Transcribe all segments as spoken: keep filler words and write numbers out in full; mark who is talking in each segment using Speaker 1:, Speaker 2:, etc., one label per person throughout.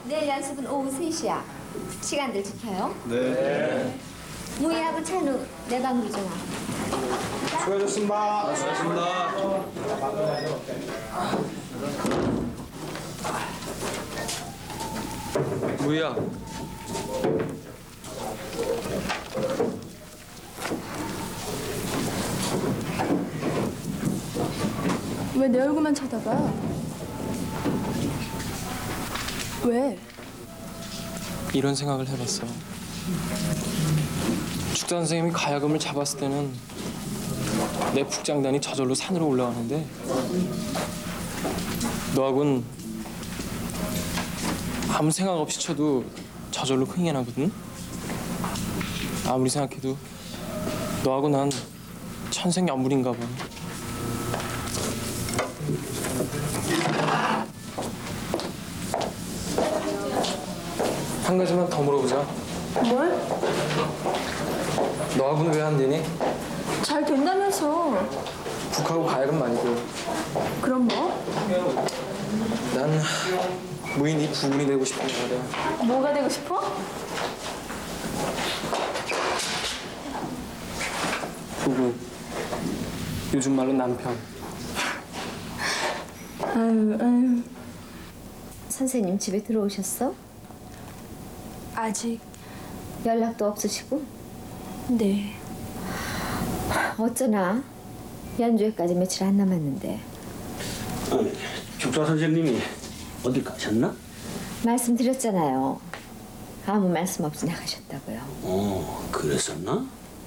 Speaker 1: 내일 연습은 오후 세 시야. 시간들 지켜요.
Speaker 2: 네.
Speaker 1: 무희하고 찬우 내 방으로 좀 와.
Speaker 2: 수고하셨습니다.
Speaker 3: 수고하셨습니다. 무희야.
Speaker 4: 왜 내 얼굴만 쳐다봐? 왜?
Speaker 3: 이런 생각을 해봤어. 축사 선생님이 가야금을 잡았을 때는 내 북장단이 저절로 산으로 올라가는데 너하고는 아무 생각 없이 쳐도 저절로 흥이 나거든. 아무리 생각해도 너하고 난 천생연분인가 봐. 한 가지만 더 물어보자.
Speaker 4: 뭘?
Speaker 3: 너하고는 왜 안 되니?
Speaker 4: 잘 된다면서.
Speaker 3: 북하고 가야금 말고.
Speaker 4: 그럼 뭐?
Speaker 3: 난 무인 이 부군이 되고 싶은 거야.
Speaker 4: 뭐가 되고 싶어?
Speaker 3: 부군. 요즘 말로 남편.
Speaker 4: 아유, 아유.
Speaker 1: 선생님 집에 들어오셨어?
Speaker 4: 아직.
Speaker 1: 연락도 없으시고?
Speaker 4: 네.
Speaker 1: 어쩌나 연주회까지 며칠 안 남았는데.
Speaker 5: 어, 축사 선생님이 어디 가셨나?
Speaker 1: 말씀드렸잖아요. 아무 말씀 없이 나가셨다고요.
Speaker 5: 어, 그랬었나?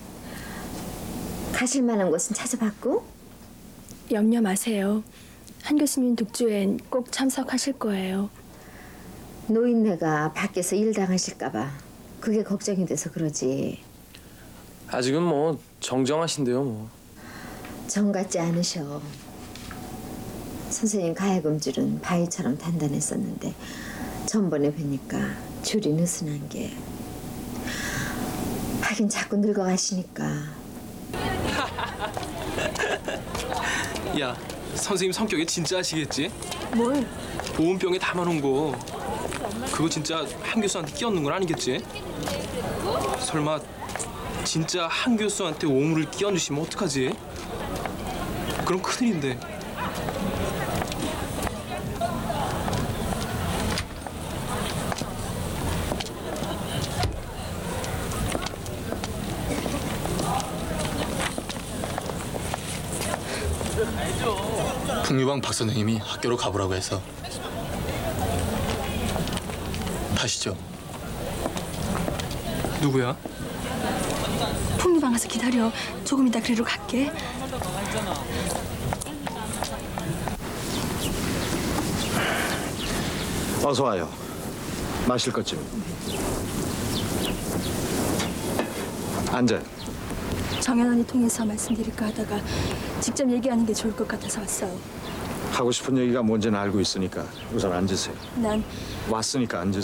Speaker 1: 가실 만한 곳은 찾아봤고?
Speaker 4: 염려 마세요. 한 교수님 독주엔 꼭 참석하실 거예요.
Speaker 1: 노인네가 밖에서 일 당하실까 봐 그게 걱정이 돼서 그러지.
Speaker 3: 아직은 뭐 정정하신데요, 뭐.
Speaker 1: 정 같지 않으셔. 선생님 가야금줄은 바위처럼 단단했었는데 전번에 뵈니까 줄이 느슨한 게. 하긴 자꾸 늙어가시니까.
Speaker 3: 야, 선생님 성격이 진짜 아시겠지?
Speaker 4: 뭘?
Speaker 3: 보온병에 담아놓은 거 그거 진짜 한 교수한테 끼얹는 건 아니겠지? 설마 진짜 한 교수한테 오물을 끼얹으시면 어떡하지? 그럼 큰일인데.
Speaker 6: 풍류방 박 선생님이 학교로 가보라고 해서 가시죠.
Speaker 3: 누구야?
Speaker 4: 풍류방 가서 기다려. 조금 이따 그리로 갈게.
Speaker 2: 어서 와요. 마실 것 좀. 앉아요.
Speaker 4: 정연 언니 통해서 말씀드릴까 하다가 직접 얘기하는 게 좋을 것 같아서 왔어요.
Speaker 2: 하고 싶은 얘기가 뭔지는 알고 있으니까 우선 앉으세요.
Speaker 4: 난
Speaker 2: 왔으니까 앉으세요.